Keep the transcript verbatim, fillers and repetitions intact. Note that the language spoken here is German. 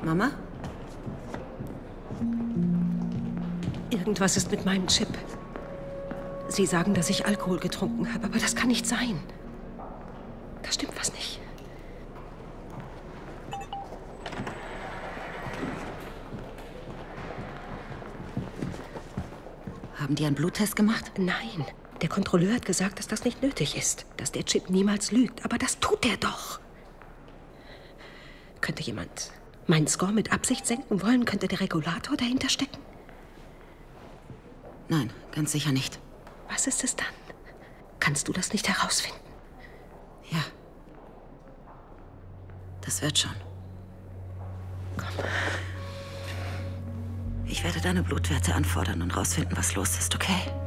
Mama? Irgendwas ist mit meinem Chip. Sie sagen, dass ich Alkohol getrunken habe, aber das kann nicht sein. Da stimmt was nicht. Haben die einen Bluttest gemacht? Nein. Der Kontrolleur hat gesagt, dass das nicht nötig ist. Dass der Chip niemals lügt. Aber das tut er doch. Könnte jemand meinen Score mit Absicht senken wollen? Könnte der Regulator dahinter stecken? Nein, ganz sicher nicht. Was ist es dann? Kannst du das nicht herausfinden? Ja. Das wird schon. Komm. Ich werde deine Blutwerte anfordern und rausfinden, was los ist, okay?